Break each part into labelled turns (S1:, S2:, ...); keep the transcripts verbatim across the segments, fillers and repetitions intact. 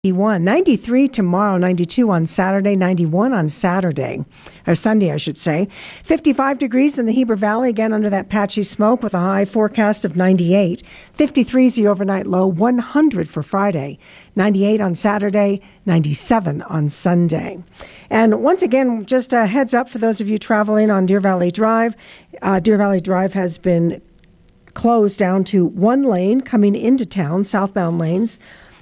S1: ninety-one, ninety-three tomorrow, ninety-two on Saturday, ninety-one on Saturday, or Sunday, I should say. fifty-five degrees in the Heber Valley, again under that patchy smoke with a high forecast of ninety-eight. fifty-three is the overnight low, one hundred for Friday. ninety-eight on Saturday, ninety-seven on Sunday. And once again, just a heads up for those of you traveling on Deer Valley Drive. Uh, Deer Valley Drive has been closed down to one lane coming into town, southbound lanes.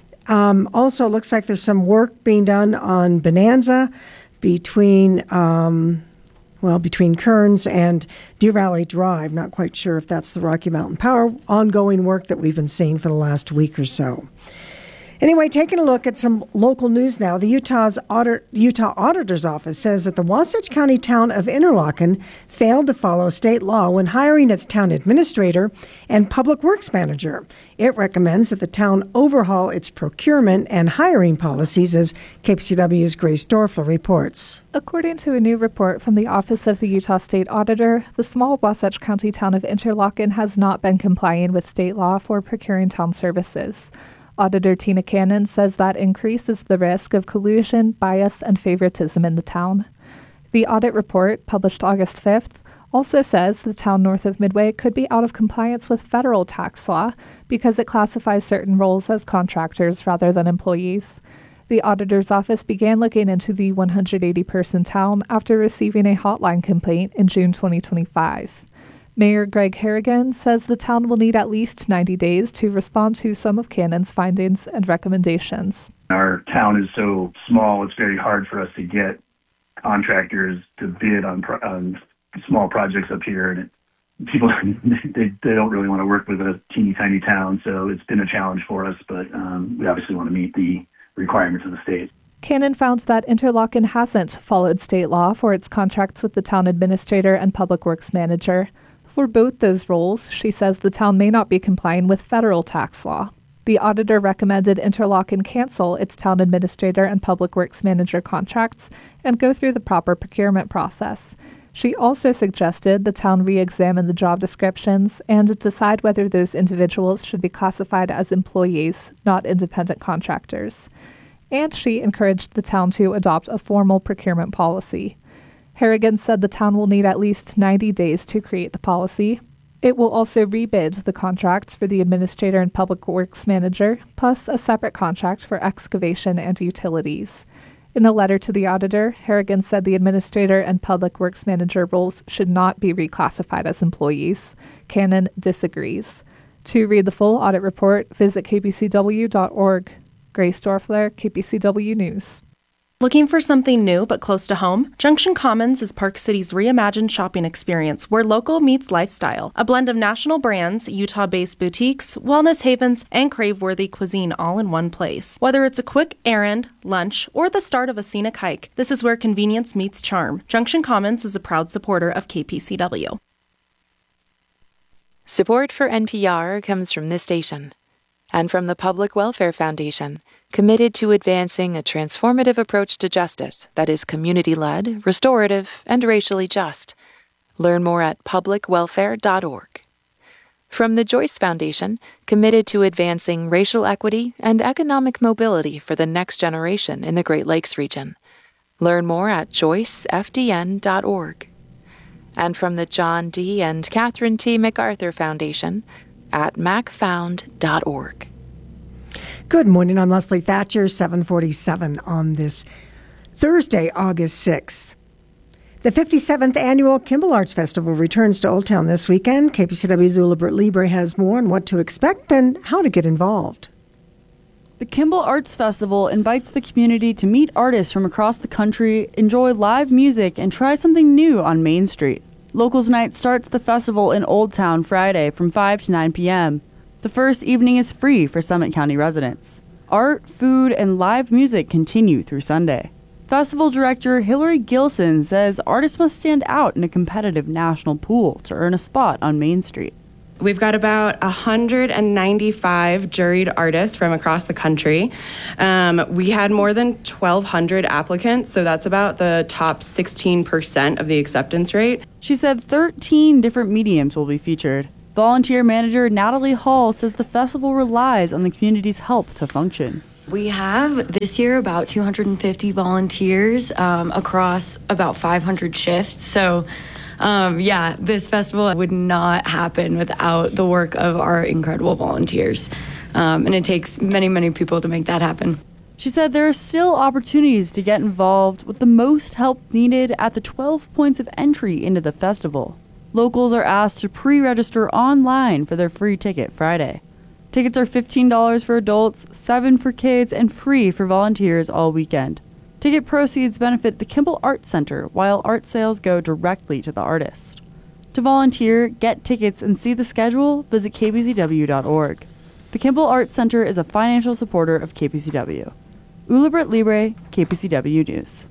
S1: Um, also, it looks like there's some work being done on Bonanza between, um, well, between Kearns and Deer Valley Drive. Not quite sure if that's the Rocky Mountain Power ongoing work that we've been seeing for the last week or so. Anyway, taking a look at some local news now. The Utah's Auditor, Utah Auditor's Office says that the Wasatch County town of Interlachen failed to follow state law when hiring its town administrator and public works manager. It recommends that the town overhaul its procurement and hiring policies, as K P C W's Grace Dorfler reports.
S2: According to a new report from the Office of the Utah State Auditor, the small Wasatch County town of Interlachen has not been complying with state law for procuring town services. Auditor Tina Cannon says that increases the risk of collusion, bias, and favoritism in the town. The audit report, published August fifth, also says the town north of Midway could be out of compliance with federal tax law because it classifies certain roles as contractors rather than employees. The auditor's office began looking into the one hundred eighty person town after receiving a hotline complaint in June twenty twenty-five. Mayor Greg Harrigan says the town will need at least ninety days to respond to some of Cannon's findings and recommendations.
S3: Our town is so small, it's very hard for us to get contractors to bid on, pro- on small projects up here. And it, people, they, they don't really want to work with a teeny tiny town, so it's been a challenge for us, but um, we obviously want to meet the requirements of the state.
S2: Cannon found that Interlachen hasn't followed state law for its contracts with the town administrator and public works manager. For both those roles, she says the town may not be complying with federal tax law. The auditor recommended Interlachen cancel its town administrator and public works manager contracts and go through the proper procurement process. She also suggested the town re-examine the job descriptions and decide whether those individuals should be classified as employees, not independent contractors. And she encouraged the town to adopt a formal procurement policy. Harrigan said the town will need at least ninety days to create the policy. It will also rebid the contracts for the administrator and public works manager, plus a separate contract for excavation and utilities. In a letter to the auditor, Harrigan said the administrator and public works manager roles should not be reclassified as employees. Cannon disagrees. To read the full audit report, visit k b c w dot org. Grace Dorfler, K P C W News.
S4: Looking for something new but close to home? Junction Commons is Park City's reimagined shopping experience where local meets lifestyle. A blend of national brands, Utah-based boutiques, wellness havens, and crave-worthy cuisine all in one place. Whether it's a quick errand, lunch, or the start of a scenic hike, this is where convenience meets charm. Junction Commons is a proud supporter of K P C W.
S5: Support for N P R comes from this station and from the Public Welfare Foundation, committed to advancing a transformative approach to justice that is community-led, restorative, and racially just. Learn more at public welfare dot org. From the Joyce Foundation, committed to advancing racial equity and economic mobility for the next generation in the Great Lakes region. Learn more at joyce f d n dot org. And from the John D. and Catherine T. MacArthur Foundation, at mac found dot org.
S1: Good morning. I'm Leslie Thatcher, seven forty-seven on this Thursday, August sixth. The fifty-seventh Annual Kimball Arts Festival returns to Old Town this weekend. K P C W's Ulibert Libre has more on what to expect and how to get involved.
S6: The Kimball Arts Festival invites the community to meet artists from across the country, enjoy live music, and try something new on Main Street. Locals Night starts the festival in Old Town Friday from five to nine p.m. The first evening is free for Summit County residents. Art, food, and live music continue through Sunday. Festival director Hillary Gilson says artists must stand out in a competitive national pool to earn a spot on Main Street.
S7: We've got about one hundred ninety-five juried artists from across the country. Um, we had more than twelve hundred applicants, so that's about the top sixteen percent of the acceptance rate.
S6: She said thirteen different mediums will be featured. Volunteer manager Natalie Hall says the festival relies on the community's help to function.
S8: We have this year about two hundred fifty volunteers um, across about five hundred shifts. So, um, yeah, this festival would not happen without the work of our incredible volunteers. Um, and it takes many, many people to make that happen.
S6: She said there are still opportunities to get involved with the most help needed at the twelve points of entry into the festival. Locals are asked to pre-register online for their free ticket Friday. Tickets are fifteen dollars for adults, seven dollars for kids, and free for volunteers all weekend. Ticket proceeds benefit the Kimball Arts Center, while art sales go directly to the artist. To volunteer, get tickets, and see the schedule, visit k p c w dot org. The Kimball Arts Center is a financial supporter of K P C W. Ulibert Libre, K P C W News.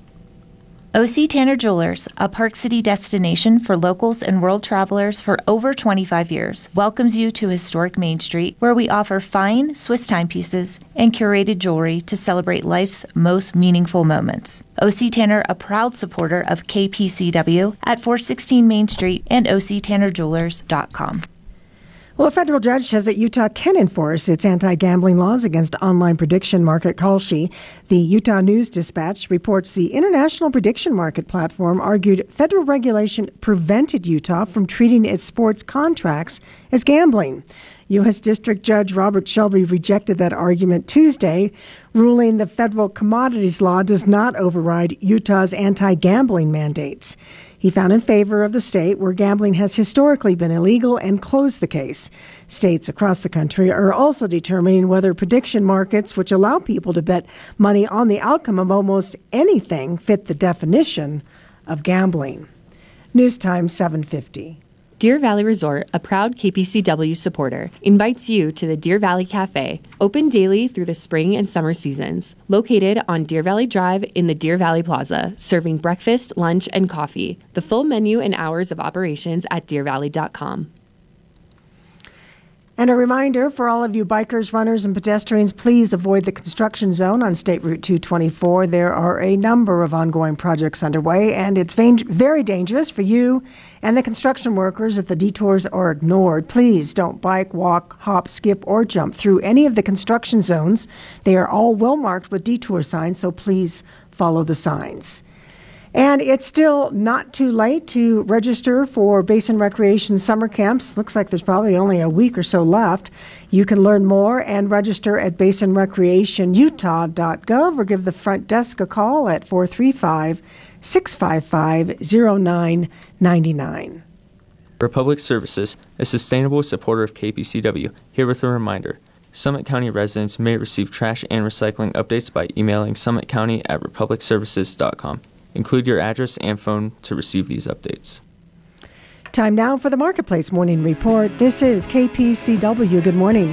S9: O C Tanner Jewelers, a Park City destination for locals and world travelers for over twenty-five years, welcomes you to historic Main Street, where we offer fine Swiss timepieces and curated jewelry to celebrate life's most meaningful moments. O C Tanner, a proud supporter of K P C W at four sixteen Main Street and o c tanner jewelers dot com.
S1: Well, a federal judge says that Utah can enforce its anti-gambling laws against online prediction market Kalshi. The Utah News Dispatch reports the international prediction market platform argued federal regulation prevented Utah from treating its sports contracts as gambling. U S District Judge Robert Shelby rejected that argument Tuesday, ruling the federal commodities law does not override Utah's anti-gambling mandates. He found in favor of the state where gambling has historically been illegal and closed the case. States across the country are also determining whether prediction markets, which allow people to bet money on the outcome of almost anything, fit the definition of gambling. News Time seven fifty.
S10: Deer Valley Resort, a proud K P C W supporter, invites you to the Deer Valley Cafe, open daily through the spring and summer seasons. Located on Deer Valley Drive in the Deer Valley Plaza, serving breakfast, lunch, and coffee. The full menu and hours of operations at deer valley dot com.
S1: And a reminder for all of you bikers, runners, and pedestrians, please avoid the construction zone on State Route two twenty-four. There are a number of ongoing projects underway, and it's very dangerous for you and the construction workers if the detours are ignored. Please don't bike, walk, hop, skip, or jump through any of the construction zones. They are all well marked with detour signs, so please follow the signs. And it's still not too late to register for Basin Recreation summer camps. Looks like there's probably only a week or so left. You can learn more and register at basin recreation utah dot gov or give the front desk a call at four three five, six five five, zero nine nine nine.
S11: Republic Services, a sustainable supporter of K P C W, here with a reminder. Summit County residents may receive trash and recycling updates by emailing summit county at republic services dot com. Include your address and phone to receive these updates.
S1: Time now for the Marketplace Morning Report. This is K P C W. Good morning.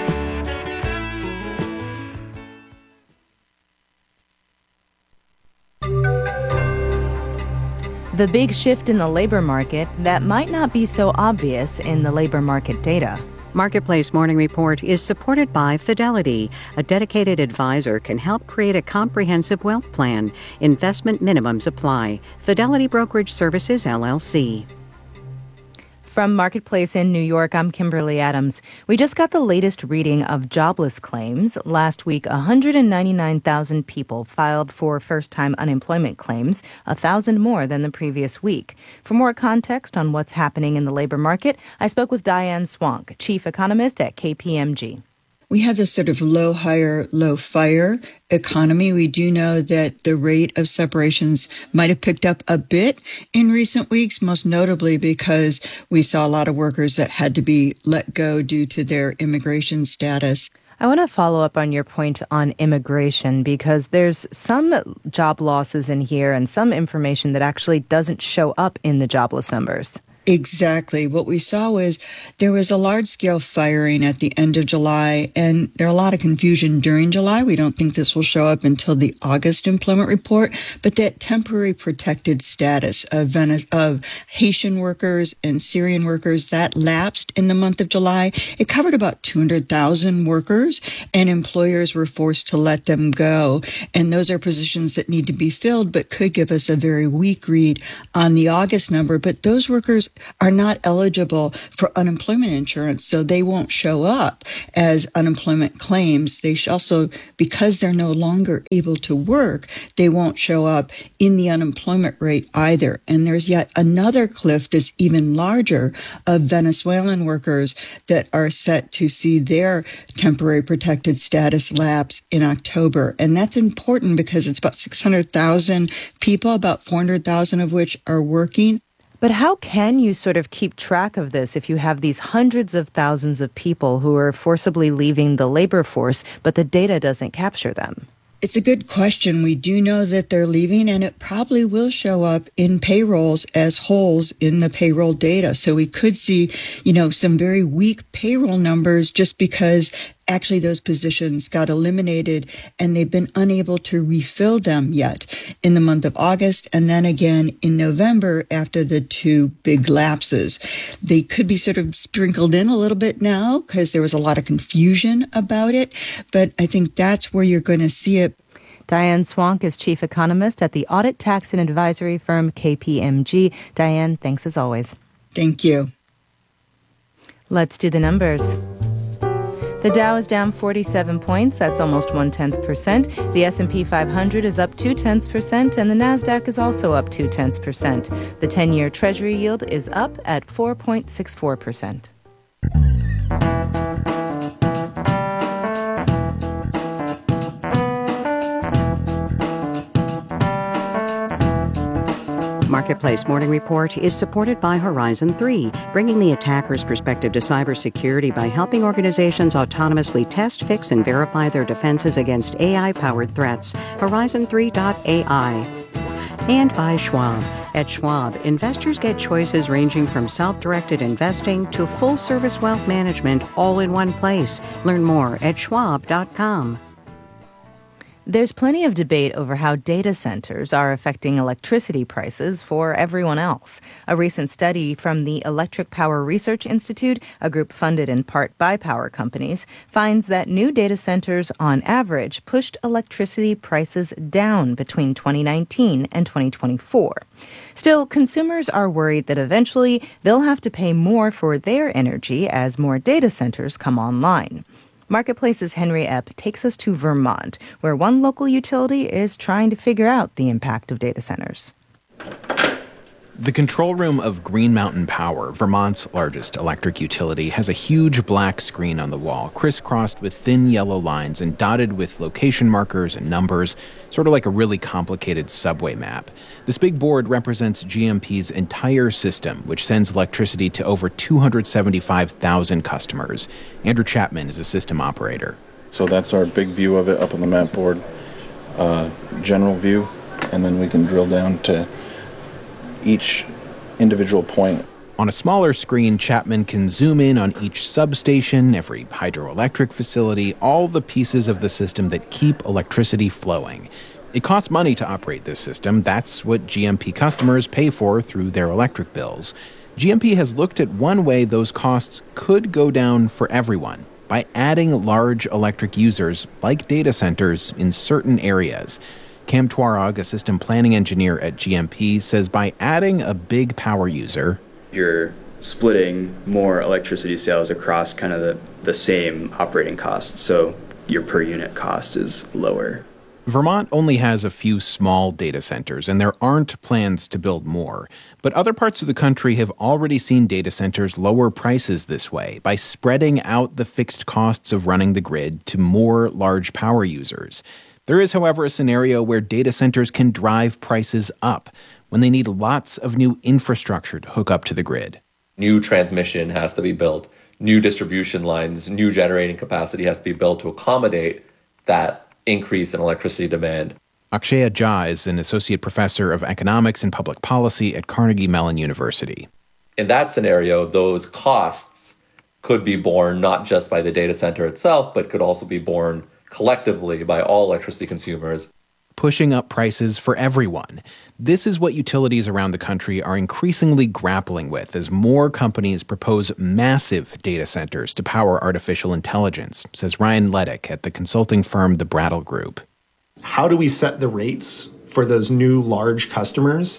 S12: The big shift in the labor market that might not be so obvious in the labor market data.
S13: Marketplace Morning Report is supported by Fidelity. A dedicated advisor can help create a comprehensive wealth plan. Investment minimums apply. Fidelity Brokerage Services, L L C.
S12: From Marketplace in New York, I'm Kimberly Adams. We just got the latest reading of jobless claims. Last week, one hundred ninety-nine thousand people filed for first-time unemployment claims, one thousand more than the previous week. For more context on what's happening in the labor market, I spoke with Diane Swank, chief economist at K P M G.
S14: We have this sort of low hire, low fire economy. We do know that the rate of separations might have picked up a bit in recent weeks, most notably because we saw a lot of workers that had to be let go due to their immigration status.
S12: I want to follow up on your point on immigration because there's some job losses in here and some information that actually doesn't show up in the jobless numbers.
S14: Exactly. What we saw was there was a large-scale firing at the end of July, and there are a lot of confusion during July. We don't think this will show up until the August employment report, but that temporary protected status of, Vene- of Haitian workers and Syrian workers, that lapsed in the month of July. It covered about two hundred thousand workers, and employers were forced to let them go. And those are positions that need to be filled, but could give us a very weak read on the August number. But those workers are not eligible for unemployment insurance, so they won't show up as unemployment claims. They also, because they're no longer able to work, they won't show up in the unemployment rate either. And there's yet another cliff that's even larger of Venezuelan workers that are set to see their temporary protected status lapse in October. And that's important because it's about six hundred thousand people, about four hundred thousand of which are working.
S12: But how can you sort of keep track of this if you have these hundreds of thousands of people who are forcibly leaving the labor force, but the data doesn't capture them?
S14: It's a good question. We do know that they're leaving, and it probably will show up in payrolls as holes in the payroll data. So we could see, you know, some very weak payroll numbers just because actually those positions got eliminated and they've been unable to refill them yet in the month of August and then again in November after the two big lapses. They could be sort of sprinkled in a little bit now because there was a lot of confusion about it, but I think that's where you're going to see it.
S12: Diane Swank is chief economist at the audit, tax, and advisory firm K P M G. Diane, thanks as always.
S14: Thank you.
S12: Let's do the numbers. The Dow is down forty-seven points. That's almost one-tenth percent. The S and P five hundred is up two-tenths percent, and the NASDAQ is also up two-tenths percent. The ten-year Treasury yield is up at four point six four percent.
S13: Marketplace Morning Report is supported by Horizon three, bringing the attacker's perspective to cybersecurity by helping organizations autonomously test, fix, and verify their defenses against A I-powered threats. Horizon three dot A I. And by Schwab. At Schwab, investors get choices ranging from self-directed investing to full-service wealth management all in one place. Learn more at schwab dot com.
S12: There's plenty of debate over how data centers are affecting electricity prices for everyone else. A recent study from the Electric Power Research Institute, a group funded in part by power companies, finds that new data centers on average pushed electricity prices down between twenty nineteen and twenty twenty-four. Still, consumers are worried that eventually they'll have to pay more for their energy as more data centers come online. Marketplace's Henry Epp takes us to Vermont, where one local utility is trying to figure out the impact of data centers.
S15: The control room of Green Mountain Power, Vermont's largest electric utility, has a huge black screen on the wall, crisscrossed with thin yellow lines and dotted with location markers and numbers, sort of like a really complicated subway map. This big board represents G M P's entire system, which sends electricity to over two hundred seventy-five thousand customers. Andrew Chapman is a system operator.
S16: So that's our big view of it up on the map board, uh, general view, and then we can drill down to each individual point.
S15: On a smaller screen, Chapman can zoom in on each substation, every hydroelectric facility, all the pieces of the system that keep electricity flowing. It costs money to operate this system. That's what G M P customers pay for through their electric bills. G M P has looked at one way those costs could go down for everyone, by adding large electric users, like data centers, in certain areas. Cam Twarog, a system planning engineer at G M P, says by adding a big power user,
S17: you're splitting more electricity sales across kind of the, the same operating costs, so your per unit cost is lower.
S15: Vermont only has a few small data centers, and there aren't plans to build more. But other parts of the country have already seen data centers lower prices this way by spreading out the fixed costs of running the grid to more large power users. There is, however, a scenario where data centers can drive prices up when they need lots of new infrastructure to hook up to the grid.
S18: New transmission has to be built, new distribution lines, new generating capacity has to be built to accommodate that increase in electricity demand.
S15: Akshaya Jha is an associate professor of economics and public policy at Carnegie Mellon University.
S18: In that scenario, those costs could be borne not just by the data center itself, but could also be borne collectively by all electricity consumers,
S15: pushing up prices for everyone. This is what utilities around the country are increasingly grappling with as more companies propose massive data centers to power artificial intelligence, says Ryan Leddick at the consulting firm The Brattle Group.
S19: How do we set the rates for those new large customers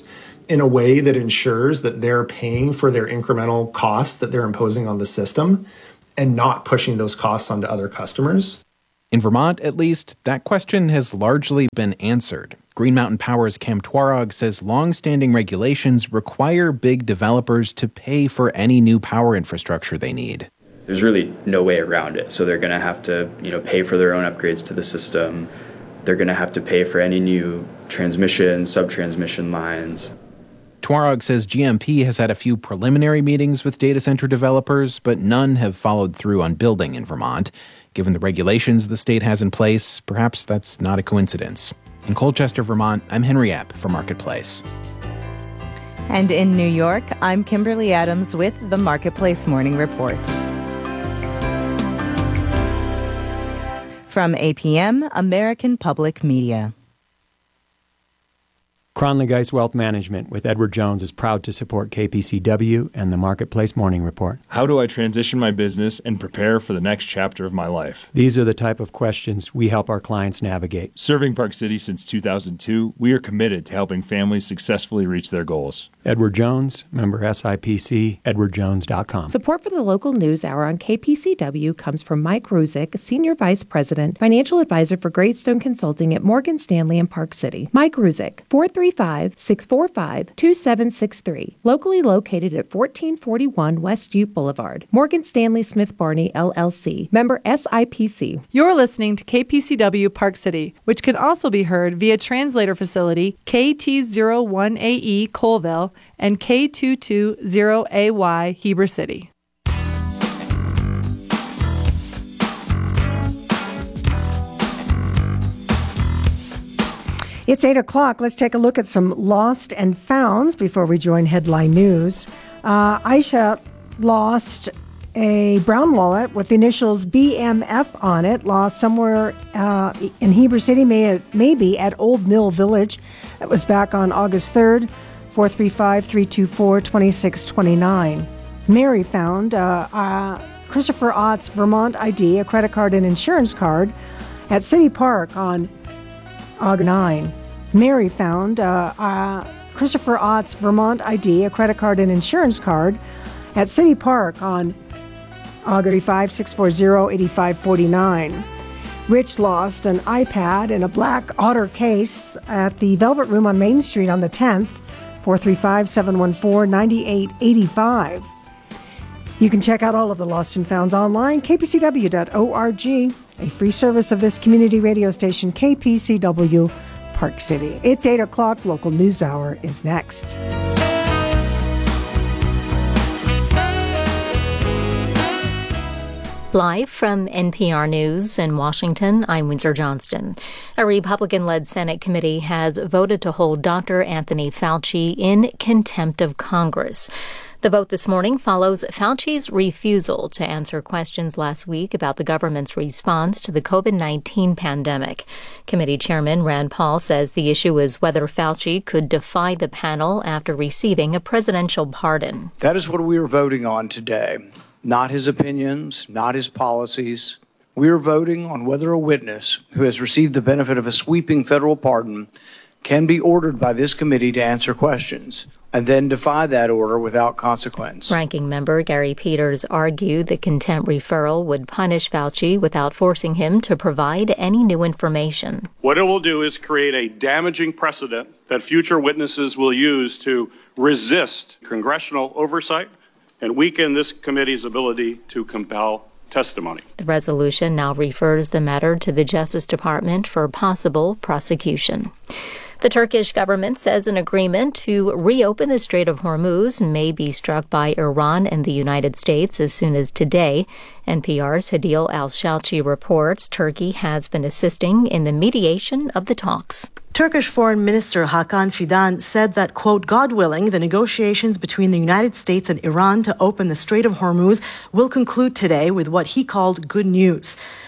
S19: in a way that ensures that they're paying for their incremental costs that they're imposing on the system and not pushing those costs onto other customers?
S15: In Vermont, at least, that question has largely been answered. Green Mountain Power's Cam Twarog says long-standing regulations require big developers to pay for any new power infrastructure they need.
S17: There's really no way around it. So they're going to have to, you know, pay for their own upgrades to the system. They're going to have to pay for any new transmission, sub-transmission lines.
S15: Twarog says G M P has had a few preliminary meetings with data center developers, but none have followed through on building in Vermont. Given the regulations the state has in place, perhaps that's not a coincidence. In Colchester, Vermont, I'm Henry Epp for Marketplace.
S12: And in New York, I'm Kimberly Adams with the Marketplace Morning Report. From A P M, American Public Media.
S20: Cronley Geist Wealth Management with Edward Jones is proud to support K P C W and the Marketplace Morning Report.
S21: How do I transition my business and prepare for the next chapter of my life?
S20: These are the type of questions we help our clients navigate.
S21: Serving Park City since two thousand two, we are committed to helping families successfully reach their goals.
S20: Edward Jones, member S I P C, edward jones dot com.
S22: Support for the local news hour on K P C W comes from Mike Ruzick, Senior Vice President, Financial Advisor for Greatstone Consulting at Morgan Stanley in Park City. Mike Ruzick, four three five, six four five, two seven six three. Locally located at fourteen forty-one West Ute Boulevard. Morgan Stanley Smith Barney, L L C. Member S I P C.
S23: You're listening to K P C W Park City, which can also be heard via translator facility K T zero one A E Colville and K two two zero A Y Heber City.
S1: It's eight o'clock. Let's take a look at some lost and founds before we join headline news. Uh, Aisha lost a brown wallet with the initials B M F on it, lost somewhere uh, in Heber City, may, maybe at Old Mill Village. That was back on August third, four three five, three two four, two six two nine. Mary found uh, uh, Christopher Ott's Vermont I D, a credit card and insurance card, at City Park on August ninth. Mary found uh, uh, Christopher Ott's Vermont I D, a credit card and insurance card, at City Park on August five, six four zero, eight five four nine. Rich lost an iPad in a black otter case at the Velvet Room on Main Street on the tenth, four three five, seven one four, nine eight eight five. You can check out all of the Lost and Founds online, k p c w dot org, a free service of this community radio station, K P C W Park City. It's eight o'clock. Local News Hour is next.
S24: Live from N P R News in Washington, I'm Windsor Johnston. A Republican-led Senate committee has voted to hold Doctor Anthony Fauci in contempt of Congress. The vote this morning follows Fauci's refusal to answer questions last week about the government's response to the covid nineteen pandemic. Committee Chairman Rand Paul says the issue is whether Fauci could defy the panel after receiving a presidential pardon.
S25: That is what we are voting on today. Not his opinions, not his policies. We are voting on whether a witness who has received the benefit of a sweeping federal pardon can be ordered by this committee to answer questions and then defy that order without consequence.
S24: Ranking member Gary Peters argued the contempt referral would punish Fauci without forcing him to provide any new information.
S26: What it will do is create a damaging precedent that future witnesses will use to resist congressional oversight and weaken this committee's ability to compel testimony.
S24: The resolution now refers the matter to the Justice Department for possible prosecution. The Turkish government says an agreement to reopen the Strait of Hormuz may be struck by Iran and the United States as soon as today. N P R's Hadil Al-Shalchi reports Turkey has been assisting in the mediation of the talks.
S27: Turkish Foreign Minister Hakan Fidan said that, quote, God willing, the negotiations between the United States and Iran to open the Strait of Hormuz will conclude today with what he called good news.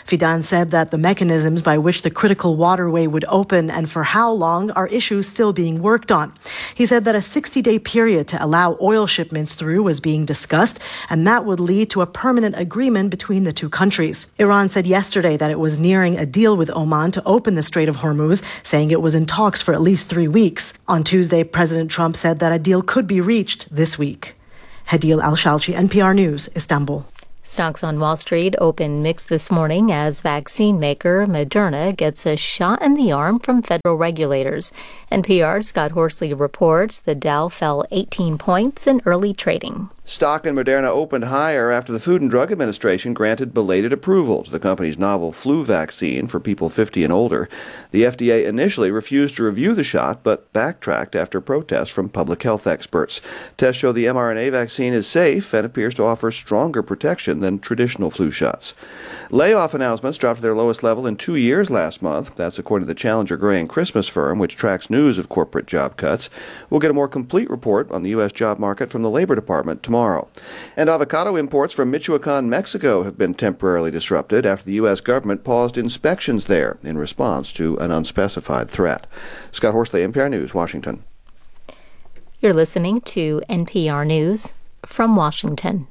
S27: Fidan said that the mechanisms by which the critical waterway would open and for how long are issues still being worked on. He said that a sixty-day period to allow oil shipments through was being discussed, and that would lead to a permanent agreement between the two countries. Iran said yesterday that it was nearing a deal with Oman to open the Strait of Hormuz, saying it was in talks for at least three weeks. On Tuesday, President Trump said that a deal could be reached this week. Hadil Al-Shalchi, N P R News, Istanbul.
S24: Stocks on Wall Street opened mixed this morning as vaccine maker Moderna gets a shot in the arm from federal regulators. N P R's Scott Horsley reports the Dow fell eighteen points in early trading.
S2: Stock in Moderna opened higher after the Food and Drug Administration granted belated approval to the company's novel flu vaccine for people fifty and older. The F D A initially refused to review the shot, but backtracked after protests from public health experts. Tests show the mRNA vaccine is safe and appears to offer stronger protection than traditional flu shots. Layoff announcements dropped to their lowest level in two years last month. That's according to the Challenger Gray and Christmas firm, which tracks news of corporate job cuts. We'll get a more complete report on the U S job market from the Labor Department tomorrow. And avocado imports from Michoacan, Mexico have been temporarily disrupted after the U S government paused inspections there in response to an unspecified threat. Scott Horsley, N P R News, Washington.
S24: You're listening to N P R News from Washington.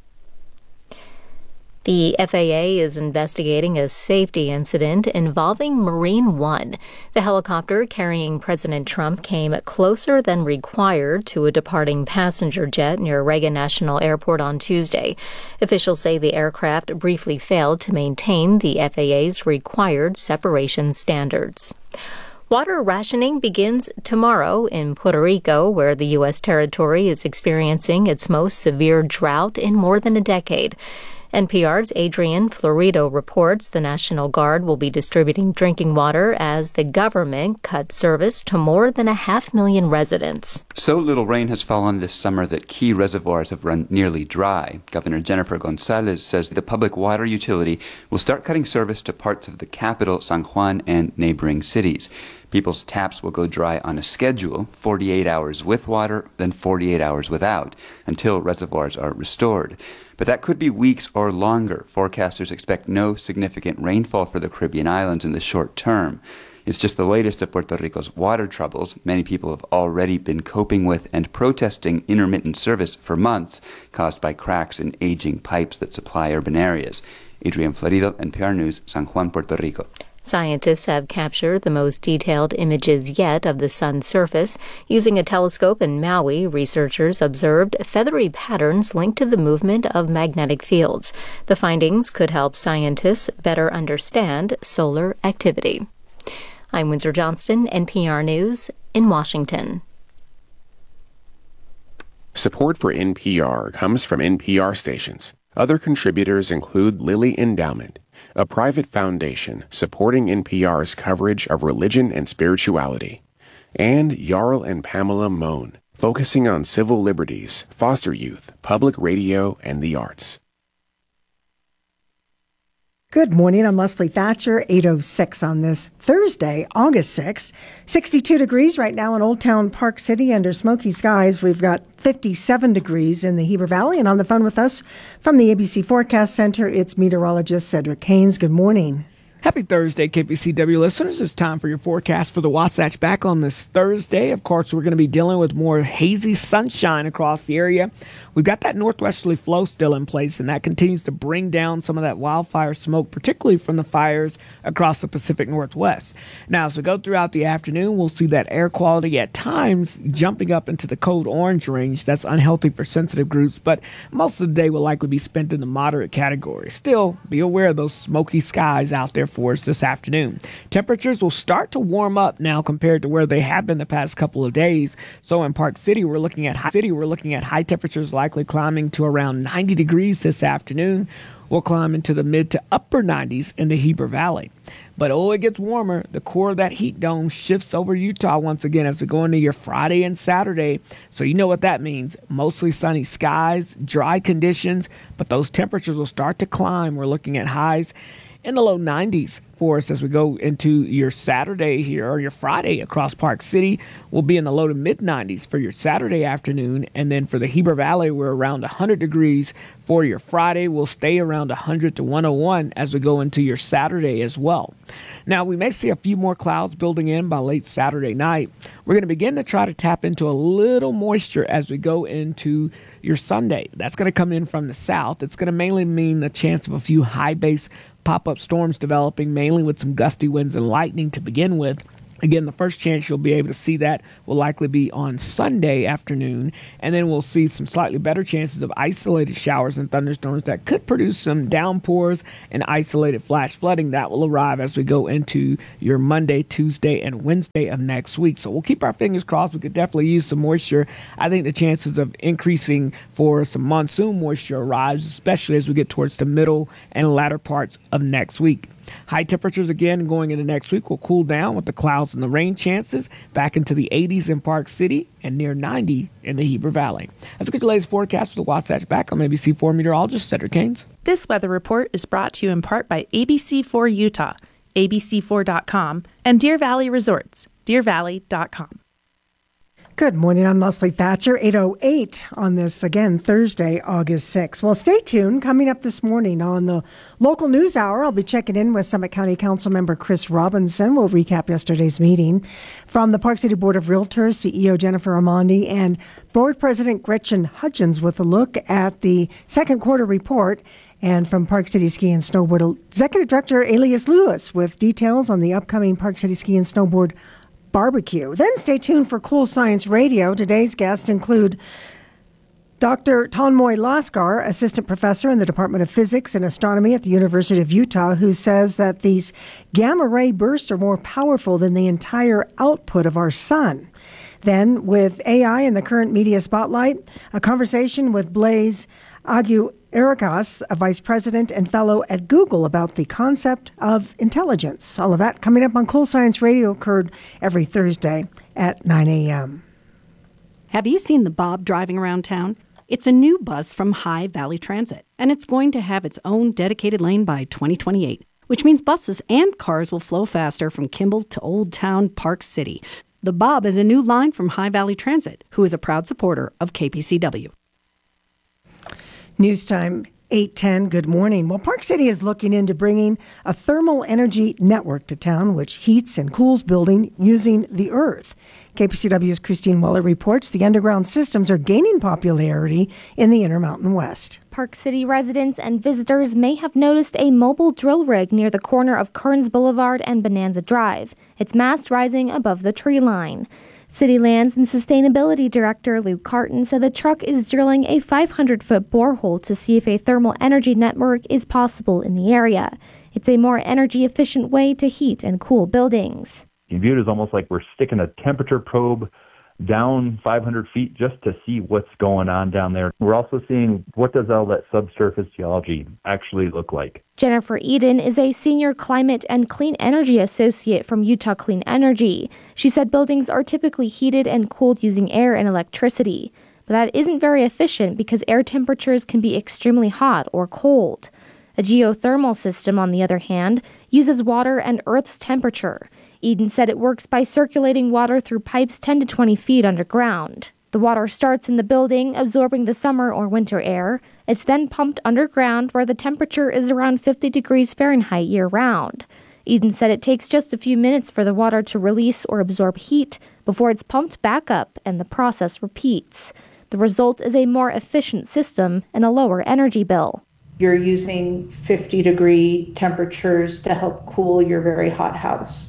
S24: The F A A is investigating a safety incident involving Marine One. The helicopter carrying President Trump came closer than required to a departing passenger jet near Reagan National Airport on Tuesday. Officials say the aircraft briefly failed to maintain the F A A's required separation standards. Water rationing begins tomorrow in Puerto Rico, where the U S territory is experiencing its most severe drought in more than a decade. N P R's Adrian Florido reports the National Guard will be distributing drinking water as the government cut service to more than a half million residents.
S3: So little rain has fallen this summer that key reservoirs have run nearly dry. Governor Jennifer Gonzalez says the public water utility will start cutting service to parts of the capital, San Juan, and neighboring cities. People's taps will go dry on a schedule, forty-eight hours with water, then forty-eight hours without, until reservoirs are restored. But that could be weeks or longer. Forecasters expect no significant rainfall for the Caribbean islands in the short term. It's just the latest of Puerto Rico's water troubles. Many people have already been coping with and protesting intermittent service for months, caused by cracks in aging pipes that supply urban areas. Adrian Florido, N P R News, San Juan, Puerto Rico.
S24: Scientists have captured the most detailed images yet of the sun's surface. Using a telescope in Maui, researchers observed feathery patterns linked to the movement of magnetic fields. The findings could help scientists better understand solar activity. I'm Windsor Johnston, N P R News in Washington.
S4: Support for N P R comes from N P R stations. Other contributors include Lilly Endowment, a private foundation supporting N P R's coverage of religion and spirituality, and Jarl and Pamela Mohn, focusing on civil liberties, foster youth, public radio, and the arts.
S1: Good morning. I'm Leslie Thatcher, eight oh six on this Thursday, August sixth. sixty-two degrees right now in Old Town Park City under smoky skies. We've got fifty-seven degrees in the Heber Valley. And on the phone with us from the A B C Forecast Center, it's meteorologist Cedric Haynes. Good morning.
S5: Happy Thursday, K P C W listeners. It's time for your forecast for the Wasatch back on this Thursday. Of course, we're going to be dealing with more hazy sunshine across the area. We've got that northwesterly flow still in place, and that continues to bring down some of that wildfire smoke, particularly from the fires across the Pacific Northwest. Now, as we go throughout the afternoon, we'll see that air quality at times jumping up into the code orange range. That's unhealthy for sensitive groups, but most of the day will likely be spent in the moderate category. Still, be aware of those smoky skies out there for us this afternoon. Temperatures will start to warm up now compared to where they have been the past couple of days. So in Park City, we're looking at high, city, we're looking at high temperatures likely climbing to around ninety degrees this afternoon. We'll climb into the mid to upper nineties in the Heber Valley. But oh, it gets warmer. The core of that heat dome shifts over Utah once again as we go into your Friday and Saturday. So you know what that means. Mostly sunny skies, dry conditions, but those temperatures will start to climb. We're looking at highs in the low nineties for us as we go into your Saturday here, or your Friday across Park City. We'll be in the low to mid nineties for your Saturday afternoon. And then for the Heber Valley, we're around one hundred degrees for your Friday. We'll stay around one hundred to one oh one as we go into your Saturday as well. Now, we may see a few more clouds building in by late Saturday night. We're going to begin to try to tap into a little moisture as we go into your Sunday. That's going to come in from the south. It's going to mainly mean the chance of a few high base pop-up storms developing, mainly with some gusty winds and lightning to begin with. Again, the first chance you'll be able to see that will likely be on Sunday afternoon, and then we'll see some slightly better chances of isolated showers and thunderstorms that could produce some downpours and isolated flash flooding that will arrive as we go into your Monday, Tuesday, and Wednesday of next week. So we'll keep our fingers crossed. We could definitely use some moisture. I think the chances of increasing for some monsoon moisture arrives, especially as we get towards the middle and latter parts of next week. High temperatures again going into next week will cool down with the clouds and the rain chances back into the eighties in Park City and near ninety in the Heber Valley. Let's get the latest forecast for the Wasatch back on A B C four meteorologist Cedric Haynes.
S6: This weather report is brought to you in part by A B C four Utah, A B C four dot com, and Deer Valley Resorts, deer valley dot com.
S1: Good morning, I'm Leslie Thatcher, eight oh eight on this, again, Thursday, August sixth. Well, stay tuned. Coming up this morning on the local news hour, I'll be checking in with Summit County Council member Chris Robinson. We'll recap yesterday's meeting. From the Park City Board of Realtors, C E O Jennifer Armandi and Board President Gretchen Hudgens with a look at the second quarter report. And from Park City Ski and Snowboard, Executive Director Elias Lewis with details on the upcoming Park City Ski and Snowboard barbecue. Then stay tuned for Cool Science Radio. Today's guests include Doctor Tonmoy Laskar, assistant professor in the Department of Physics and Astronomy at the University of Utah, who says that these gamma ray bursts are more powerful than the entire output of our sun. Then, with A I in the current media spotlight, a conversation with Blaise Agu-Erikas, a vice president and fellow at Google, about the concept of intelligence. All of that coming up on Cool Science Radio, occurred every Thursday at nine a.m.
S7: Have you seen the Bob driving around town? It's a new bus from High Valley Transit, and it's going to have its own dedicated lane by twenty twenty-eight, which means buses and cars will flow faster from Kimball to Old Town Park City. The Bob is a new line from High Valley Transit, who is a proud supporter of K P C W.
S1: News time, eight ten. Good morning. Well, Park City is looking into bringing a thermal energy network to town, which heats and cools building using the earth. K P C W's Christine Weller reports the underground systems are gaining popularity in the Intermountain West.
S8: Park City residents and visitors may have noticed a mobile drill rig near the corner of Kearns Boulevard and Bonanza Drive, its mast rising above the tree line. City Lands and Sustainability Director Luke Carton said the truck is drilling a five hundred foot borehole to see if a thermal energy network is possible in the area. It's a more energy-efficient way to heat and cool buildings.
S9: You view it as almost like we're sticking a temperature probe down five hundred feet just to see what's going on down there. We're also seeing what does all that subsurface geology actually look like.
S8: Jennifer Eden is a senior climate and clean energy associate from Utah Clean Energy. She said buildings are typically heated and cooled using air and electricity, but that isn't very efficient because air temperatures can be extremely hot or cold. A geothermal system, on the other hand, uses water and Earth's temperature. Eden said it works by circulating water through pipes ten to twenty feet underground. The water starts in the building, absorbing the summer or winter air. It's then pumped underground where the temperature is around fifty degrees Fahrenheit year-round. Eden said it takes just a few minutes for the water to release or absorb heat before it's pumped back up and the process repeats. The result is a more efficient system and a lower energy bill.
S10: You're using fifty degree temperatures to help cool your very hot house.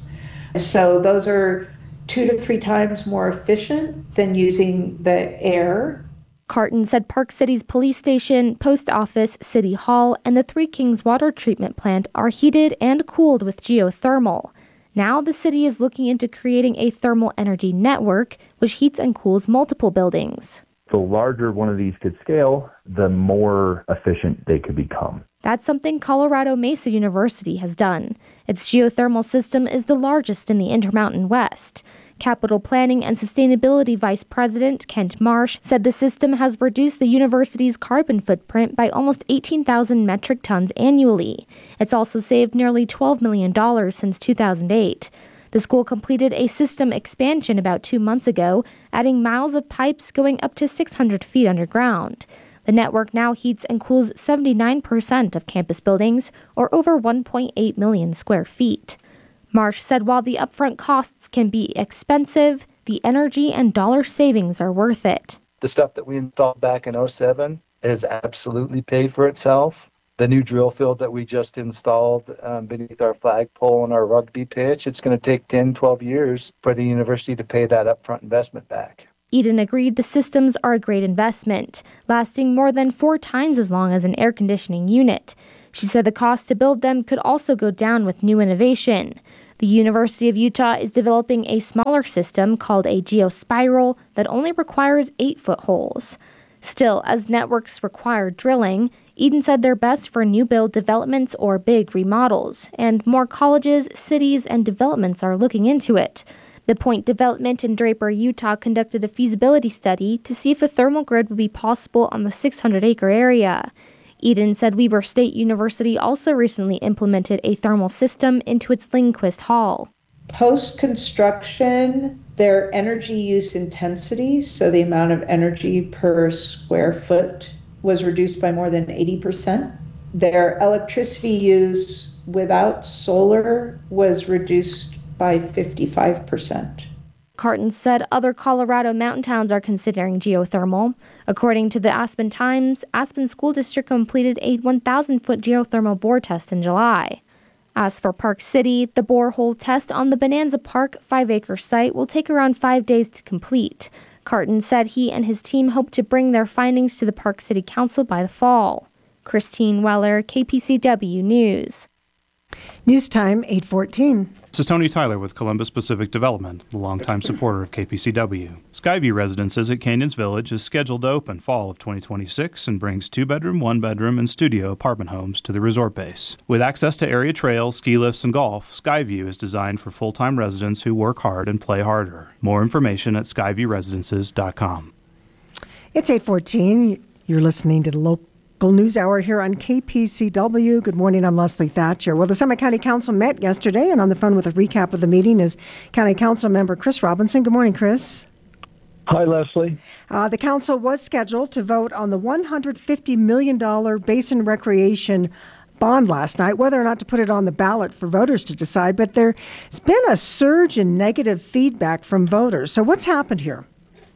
S10: So those are two to three times more efficient than using the air.
S8: Carton said Park City's police station, post office, city hall, and the Three Kings water treatment plant are heated and cooled with geothermal. Now the city is looking into creating a thermal energy network, which heats and cools multiple buildings.
S9: The larger one of these could scale, the more efficient they could become.
S8: That's something Colorado Mesa University has done. Its geothermal system is the largest in the Intermountain West. Capital Planning and Sustainability Vice President Kent Marsh said the system has reduced the university's carbon footprint by almost eighteen thousand metric tons annually. It's also saved nearly twelve million dollars since two thousand eight. The school completed a system expansion about two months ago, adding miles of pipes going up to six hundred feet underground. The network now heats and cools seventy-nine percent of campus buildings, or over one point eight million square feet. Marsh said while the upfront costs can be expensive, the energy and dollar savings are worth it.
S11: The stuff that we installed back in oh seven has absolutely paid for itself. The new drill field that we just installed um, beneath our flagpole and our rugby pitch, it's going to take ten, twelve years for the university to pay that upfront investment back.
S8: Eden agreed the systems are a great investment, lasting more than four times as long as an air conditioning unit. She said the cost to build them could also go down with new innovation. The University of Utah is developing a smaller system called a geospiral that only requires eight-foot holes. Still, as networks require drilling, Eden said they're best for new build developments or big remodels, and more colleges, cities, and developments are looking into it. The Point Development in Draper, Utah conducted a feasibility study to see if a thermal grid would be possible on the six hundred acre area. Eden said Weber State University also recently implemented a thermal system into its Lindquist Hall.
S10: Post-construction, their energy use intensity, so the amount of energy per square foot, was reduced by more than eighty percent. Their electricity use without solar was reduced by fifty-five percent.
S8: Carton said other Colorado mountain towns are considering geothermal. According to the Aspen Times, Aspen School District completed a one thousand foot geothermal bore test in July. As for Park City, the borehole test on the Bonanza Park five acre site will take around five days to complete. Carton said he and his team hope to bring their findings to the Park City Council by the fall. Christine Weller, K P C W News.
S1: News time, eight fourteen.
S13: This is Tony Tyler with Columbus Pacific Development, a longtime supporter of K P C W. Skyview Residences at Canyons Village is scheduled to open fall of twenty twenty-six and brings two-bedroom, one-bedroom, and studio apartment homes to the resort base. With access to area trails, ski lifts, and golf, Skyview is designed for full-time residents who work hard and play harder. More information at skyview residences dot com.
S1: It's eight fourteen. You're listening to the local News Hour here on K P C W. Good morning, I'm Leslie Thatcher. Well, the Summit County Council met yesterday, and on the phone with a recap of the meeting is County Council member Chris Robinson. Good morning, Chris.
S14: Hi, Leslie.
S1: Uh, the council was scheduled to vote on the one hundred fifty million dollars Basin Recreation bond last night, whether or not to put it on the ballot for voters to decide, but there's been a surge in negative feedback from voters. So what's happened here?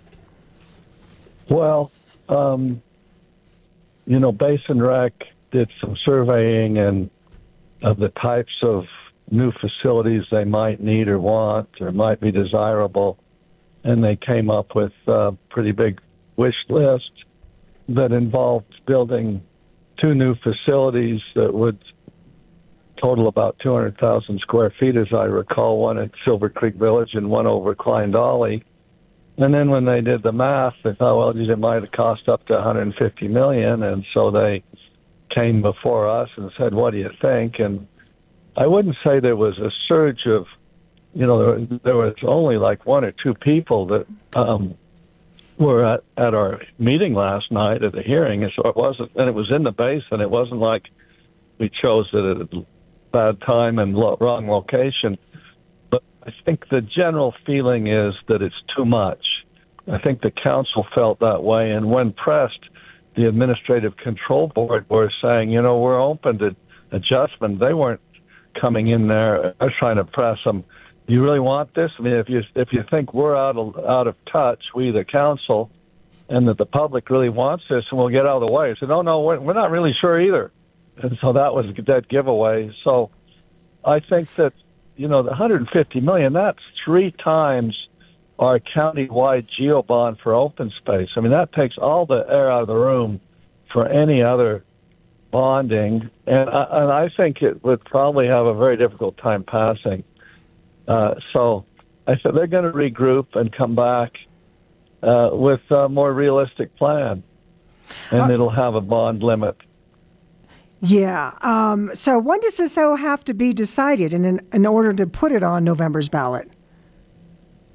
S14: Well, um, you know, Basin Rec did some surveying and of the types of new facilities they might need or want or might be desirable, and they came up with a pretty big wish list that involved building two new facilities that would total about two hundred thousand square feet, as I recall, one at Silver Creek Village and one over at Klein Dolly. And then when they did the math, they thought, well, geez, it might have cost up to one hundred fifty million dollars. And so they came before us and said, what do you think? And I wouldn't say there was a surge of, you know, there, there was only like one or two people that um, were at, at our meeting last night at the hearing. And so it wasn't, and it was in the basin. It wasn't like we chose it at a bad time and lo- wrong location. But I think the general feeling is that it's too much. I think the council felt that way. And when pressed, the Administrative Control Board were saying, you know, we're open to adjustment. They weren't coming in there. I was trying to press them. Do you really want this? I mean, if you if you think we're out of, out of touch, we, the council, and that the public really wants this, and we'll get out of the way. I said, no, no, we're, we're not really sure either. And so that was a dead giveaway. So I think that, you know, the one hundred fifty million dollars, that's three times our county-wide GeoBond for open space. I mean, that takes all the air out of the room for any other bonding. And I, and I think it would probably have a very difficult time passing. Uh, so I said they're going to regroup and come back uh, with a more realistic plan. And uh, it'll have a bond limit.
S1: Yeah. Um, so when does this all have to be decided in, in in order to put it on November's ballot?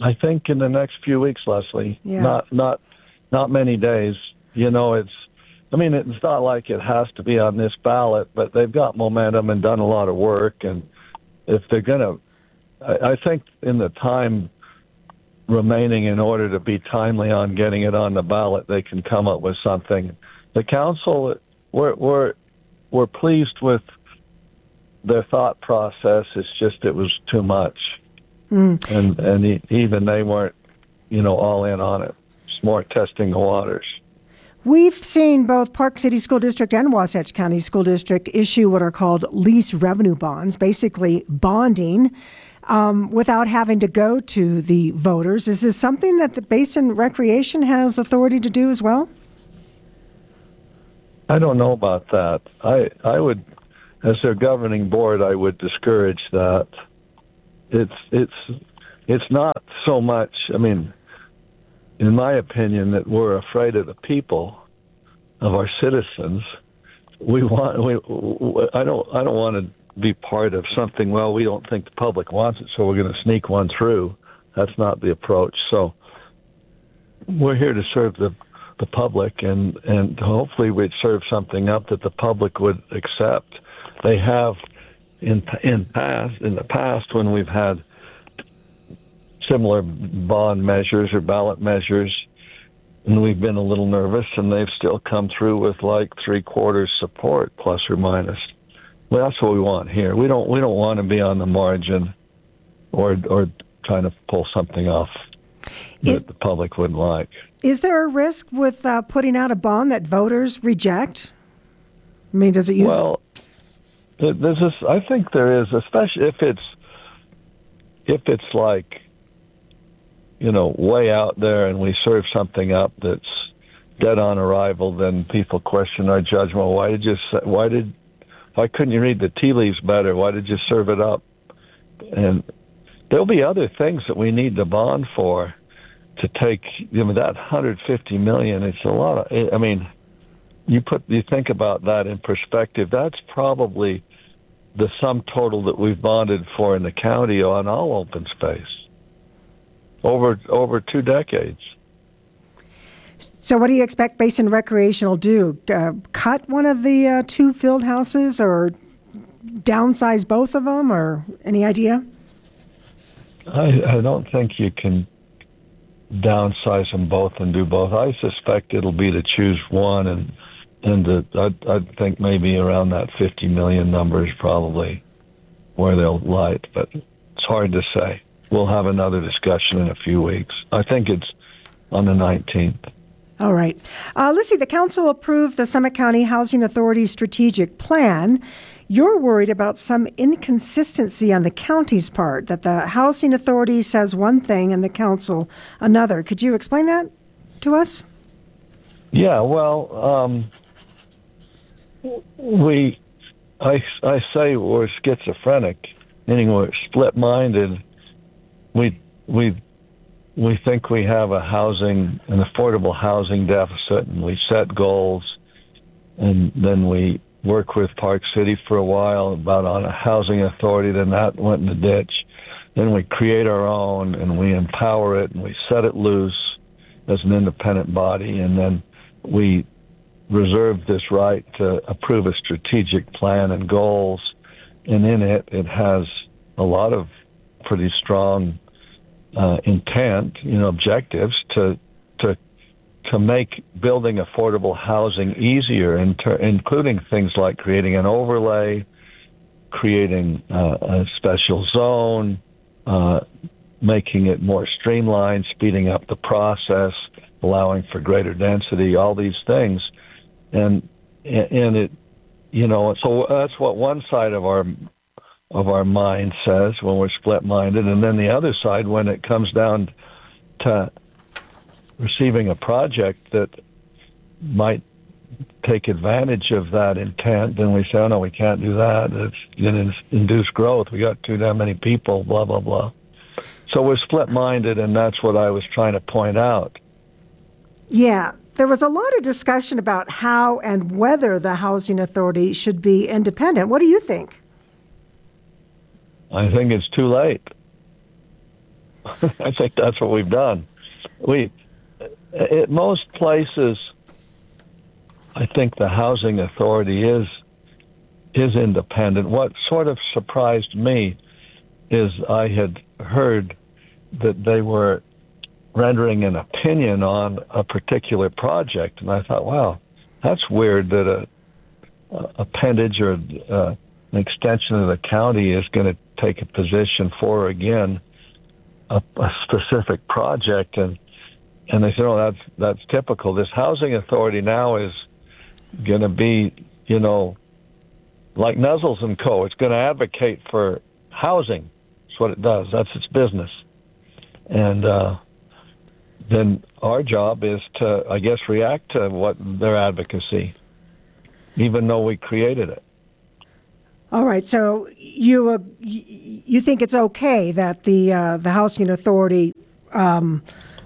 S14: I think in the next few weeks, Leslie.
S1: Yeah.
S14: Not not not many days. You know, it's. I mean, it's not like it has to be on this ballot, but they've got momentum and done a lot of work. And if they're going to, I think in the time remaining in order to be timely on getting it on the ballot, they can come up with something. The council, we're we're we're pleased with their thought process. It's just it was too much, mm. and and even they weren't, you know, all in on it. It's more testing the waters.
S1: We've seen both Park City School District and Wasatch County School District issue what are called lease revenue bonds, basically bonding um, without having to go to the voters. Is this something that the Basin Recreation has authority to do as well?
S14: I don't know about that. I I would, as their governing board, I would discourage that. It's it's it's not so much. I mean, in my opinion, that we're afraid of the people, of our citizens. We want. We. I don't. I don't want to be part of something. Well, we don't think the public wants it, so we're going to sneak one through. That's not the approach. So we're here to serve the the public, and and hopefully we'd serve something up that the public would accept. They have in in past in the past when we've had similar bond measures or ballot measures, and we've been a little nervous, and they've still come through with like three quarters support, plus or minus. Well, that's what we want here. We don't we don't want to be on the margin, or or trying to pull something off that is, the public wouldn't like.
S1: Is there a risk with uh, putting out a bond that voters reject? I mean, does it use?
S14: Well, this is. I think there is, especially if it's if it's like, you know, way out there, and we serve something up that's dead on arrival, then people question our judgment. Well, why did you? Why did? Why couldn't you read the tea leaves better? Why did you serve it up? And there'll be other things that we need to bond for, to take. You know, that one hundred fifty million dollars. It's a lot of. I mean, you put you think about that in perspective. That's probably the sum total that we've bonded for in the county on all open space over over two decades.
S1: So what do you expect Basin Recreation will do? Uh, cut one of the uh, two field houses, or downsize both of them, or any idea?
S14: I, I don't think you can downsize them both and do both. I suspect it'll be to choose one, and and to, I, I think maybe around that fifty million number is probably where they'll light, but it's hard to say. We'll have another discussion in a few weeks. I think it's on the nineteenth.
S1: All right. Uh, let's see. The council approved the Summit County Housing Authority strategic plan. You're worried about some inconsistency on the county's part, that the housing authority says one thing and the council another. Could you explain that to us?
S14: Yeah, well, um, we, I, I say we're schizophrenic, meaning we're split-minded. We, we, we think we have a housing, an affordable housing deficit, and we set goals, and then we work with Park City for a while about on a housing authority, then that went in the ditch. Then we create our own, and we empower it, and we set it loose as an independent body, and then we reserve this right to approve a strategic plan and goals, and in it, it has a lot of pretty strong uh, intent, you know, objectives to to to make building affordable housing easier, inter- including things like creating an overlay, creating uh, a special zone, uh, making it more streamlined, speeding up the process, allowing for greater density, all these things. And and it, you know, so that's what one side of our of our mind says when we're split-minded, and then the other side, when it comes down to receiving a project that might take advantage of that intent, then we say, oh, no, we can't do that. It's going to induce growth. We got too damn many people, blah, blah, blah. So we're split-minded, and that's what I was trying to point out.
S1: Yeah, there was a lot of discussion about how and whether the housing authority should be independent. What do you think?
S14: I think it's too late. I think that's what we've done. We, at most places, I think the housing authority is is independent. What sort of surprised me is I had heard that they were rendering an opinion on a particular project, and I thought, wow, that's weird that a, a appendage or uh, an extension of the county is going to take a position for, again, a, a specific project. And and they said, oh, that's that's typical. This housing authority now is going to be, you know, like Nuzzles and Co. It's going to advocate for housing. That's what it does. That's its business. And uh, then our job is to, I guess, react to what their advocacy, even though we created it.
S1: All right. So you uh, you think it's okay that the uh, the housing authority um,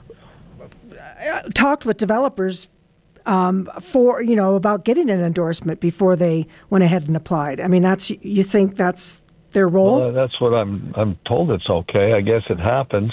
S1: talked with developers um, for you know about getting an endorsement before they went ahead and applied? I mean, that's you think that's their role?
S14: Well, that's what I'm I'm told. It's okay. I guess it happens.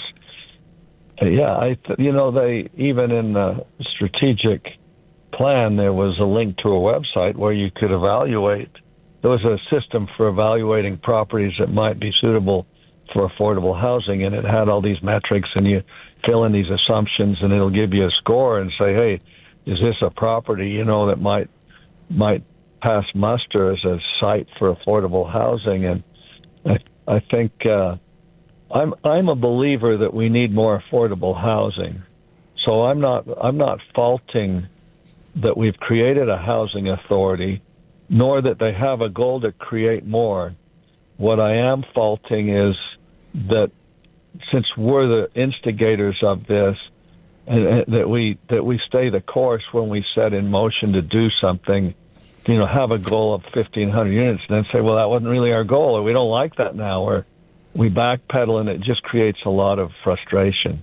S14: Uh, yeah, I th- you know they even in the strategic plan there was a link to a website where you could evaluate. There was a system for evaluating properties that might be suitable for affordable housing, and it had all these metrics, and you fill in these assumptions, and it'll give you a score and say, hey, is this a property, you know, that might might pass muster as a site for affordable housing? And I, I think uh, I'm I'm a believer that we need more affordable housing. So I'm not I'm not faulting that we've created a housing authority, nor that they have a goal to create more. What I am faulting is that since we're the instigators of this, and, and that we that we stay the course when we set in motion to do something, you know, have a goal of fifteen hundred units, and then say, well, that wasn't really our goal, or we don't like that now, or we backpedal, and it just creates a lot of frustration.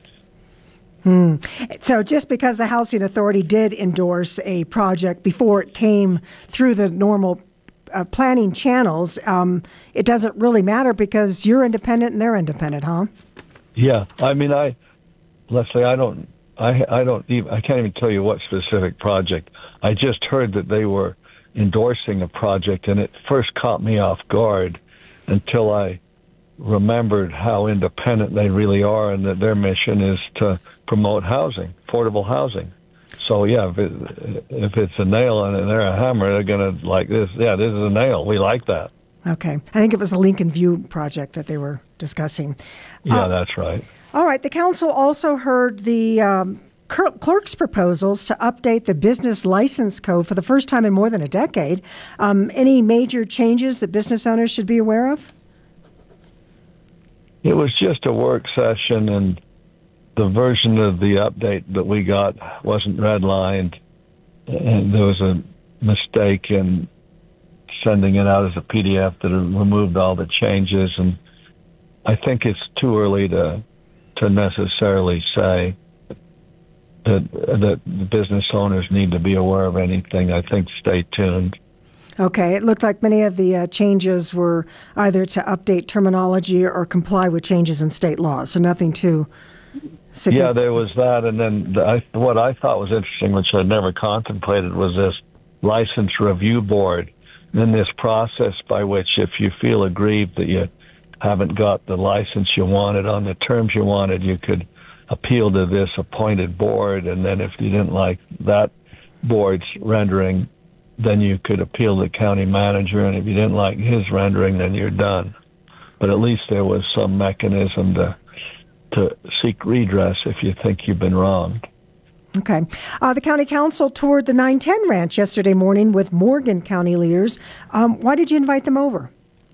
S1: Hmm. So just because the Housing Authority did endorse a project before it came through the normal uh, planning channels, um, it doesn't really matter because you're independent and they're independent, huh?
S14: Yeah, I mean, I, Leslie, I don't, I, I don't even, I can't even tell you what specific project. I just heard that they were endorsing a project, and it first caught me off guard until I remembered how independent they really are, and that their mission is to promote housing, affordable housing. So yeah, if, it, if it's a nail and they're a hammer, they're gonna like this. Yeah, this is a nail. We like that.
S1: Okay, I think it was the Lincoln View project that they were discussing.
S14: Yeah,
S1: uh,
S14: that's right.
S1: All right. The council also heard the um, clerk's proposals to update the business license code for the first time in more than a decade. Um, any major changes that business owners should be aware of?
S14: It was just a work session, and the version of the update that we got wasn't redlined, and there was a mistake in sending it out as a P D F that removed all the changes, and I think it's too early to to necessarily say that that the business owners need to be aware of anything. I think stay tuned.
S1: Okay, it looked like many of the uh, changes were either to update terminology or comply with changes in state laws, so nothing too significant.
S14: Yeah, there was that, and then the, I, what I thought was interesting, which I'd never contemplated, was this license review board, and then this process by which if you feel aggrieved that you haven't got the license you wanted on the terms you wanted, you could appeal to this appointed board, and then if you didn't like that board's rendering, then you could appeal to the county manager, and if you didn't like his rendering, then you're done. But at least there was some mechanism to to seek redress if you think you've been wronged.
S1: Okay. Uh, the county council toured the nine ten ranch yesterday morning with Morgan County leaders. Um, why did you invite them over?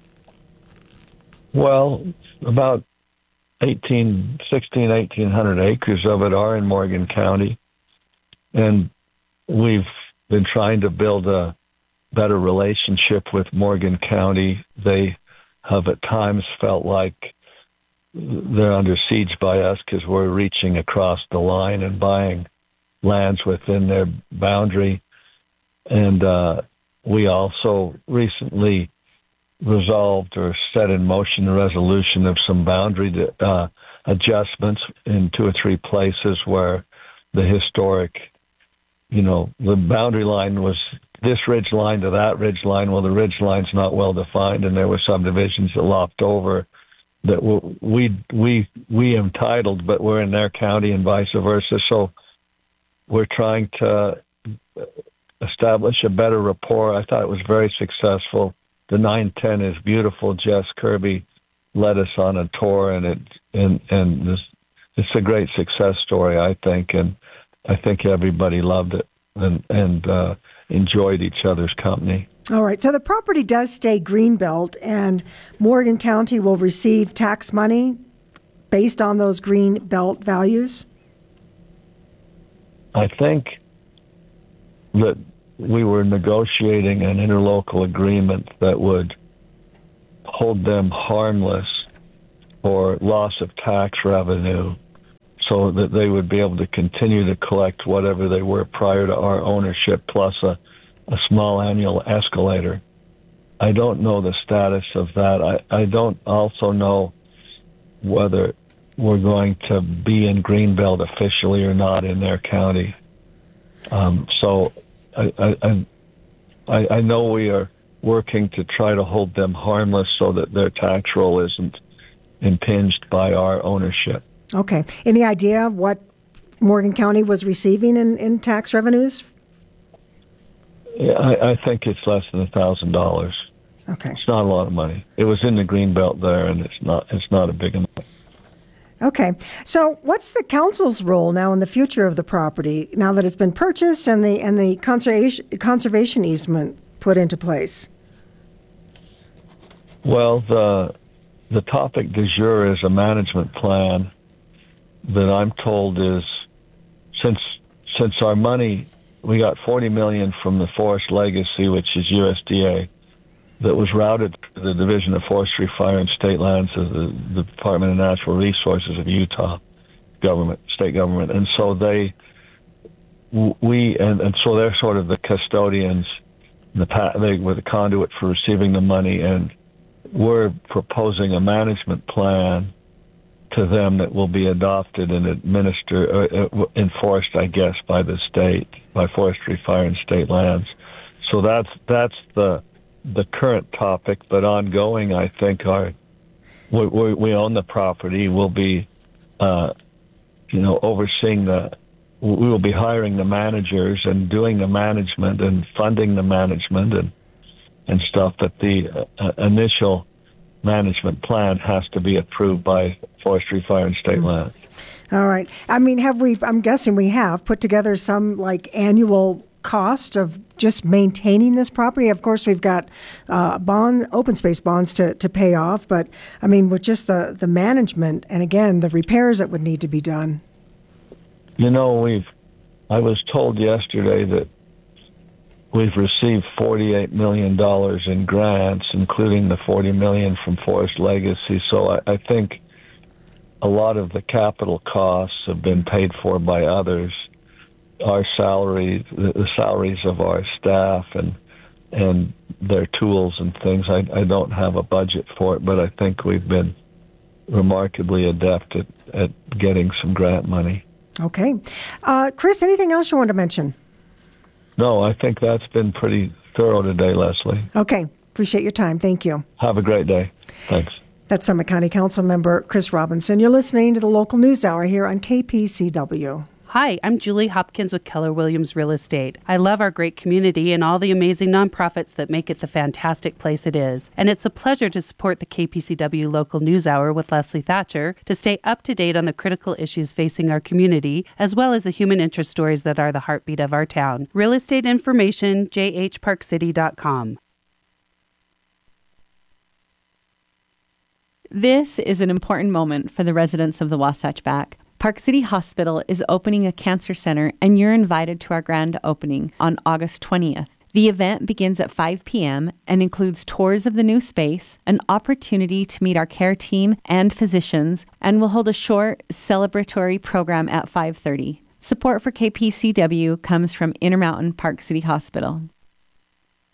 S14: Well, about eighteen, sixteen, eighteen hundred acres of it are in Morgan County, and we've been trying to build a better relationship with Morgan County. They have at times felt like they're under siege by us because we're reaching across the line and buying lands within their boundary. And uh, we also recently resolved or set in motion a resolution of some boundary uh, adjustments in two or three places where the historic, you know, the boundary line was this ridge line to that ridge line. Well, the ridge line's not well defined, and there were subdivisions that lopped over that we we we entitled, but we're in their county and vice versa. So we're trying to establish a better rapport. I thought it was very successful. The nine ten is beautiful. Jess Kirby led us on a tour, and it and and this it's a great success story, I think, and I think everybody loved it and and uh, enjoyed each other's company.
S1: All right. So the property does stay Greenbelt, and Morgan County will receive tax money based on those Greenbelt values?
S14: I think that we were negotiating an interlocal agreement that would hold them harmless for loss of tax revenue so that they would be able to continue to collect whatever they were prior to our ownership, plus a a small annual escalator. I don't know the status of that. I, I don't also know whether we're going to be in Greenbelt officially or not in their county. Um, so I, I, I, I know we are working to try to hold them harmless so that their tax roll isn't impinged by our ownership.
S1: Okay. Any idea what Morgan County was receiving in, in tax revenues?
S14: Yeah, I, I think it's less than a thousand dollars.
S1: Okay,
S14: it's not a lot of money. It was in the Greenbelt there, and it's not. It's not a big amount.
S1: Okay, so what's the council's role now in the future of the property now that it's been purchased and the and the conservation conservation easement put into place?
S14: Well, the the topic du jour is a management plan that I'm told is since since our money. We got forty million dollars from the Forest Legacy, which is U S D A, that was routed to the Division of Forestry, Fire, and State Lands of the, the Department of Natural Resources of Utah government, state government. And so they, we, and, and so they're sort of the custodians, the they were the conduit for receiving the money, and we're proposing a management plan to them that will be adopted and administered, uh, enforced, I guess, by the state, by Forestry, Fire, and State Lands. So that's that's the the current topic, but ongoing, I think, are we, we, we own the property. We'll be, uh, you know, overseeing the. We will be hiring the managers and doing the management and funding the management and and stuff. But the uh, initial management plan has to be approved by Forestry, Fire, and State Lands.
S1: All right. I mean, have we, I'm guessing we have, put together some, like, annual cost of just maintaining this property? Of course, we've got uh, bond, open space bonds to, to pay off, but, I mean, with just the, the management and, again, the repairs that would need to be done.
S14: You know, we've, I was told yesterday that we've received forty-eight million dollars in grants, including the forty million dollars from Forest Legacy. So I, I think a lot of the capital costs have been paid for by others. Our salaries, the, the salaries of our staff and and their tools and things. I, I don't have a budget for it, but I think we've been remarkably adept at, at getting some grant money.
S1: Okay. Uh, Chris, anything else you want to mention?
S14: No, I think that's been pretty thorough today, Leslie.
S1: Okay. Appreciate your time. Thank you.
S14: Have a great day. Thanks.
S1: That's Summit County Council member Chris Robinson. You're listening to the Local News Hour here on K P C W.
S12: Hi, I'm Julie Hopkins with Keller Williams Real Estate. I love our great community and all the amazing nonprofits that make it the fantastic place it is. And it's a pleasure to support the K P C W Local News Hour with Leslie Thatcher to stay up to date on the critical issues facing our community, as well as the human interest stories that are the heartbeat of our town. Real estate information, j h park city dot com.
S15: This is an important moment for the residents of the Wasatch Back. Park City Hospital is opening a cancer center, and you're invited to our grand opening on August twentieth. The event begins at five p.m. and includes tours of the new space, an opportunity to meet our care team and physicians, and we'll hold a short celebratory program at five thirty. Support for K P C W comes from Intermountain Park City Hospital.